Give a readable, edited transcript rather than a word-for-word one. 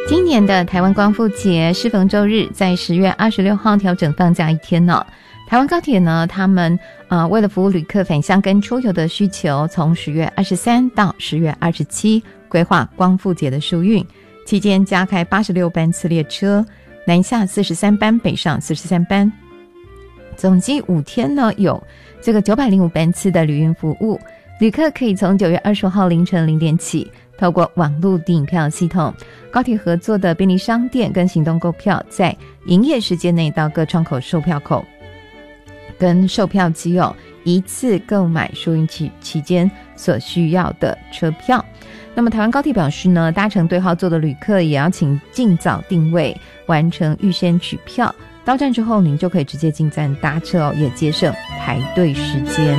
今年的台湾光复节适逢周日，在10月26号调整放假一天呢。台湾高铁呢，他们为了服务旅客返乡跟出游的需求，从10月23到10月27规划光复节的疏运，期间加开86班次列车，南下43班，北上43班，总计5天呢有这个905班次的旅运服务。旅客可以从9月25号凌晨0点起，透过网络订票系统、高铁合作的便利商店跟行动购票，在营业时间内到各窗口售票口跟售票机一次购买疏运期间所需要的车票。那么台湾高铁表示呢，搭乘对号座的旅客也要请尽早定位，完成预先取票，到站之后您就可以直接进站搭车也节省排队时间。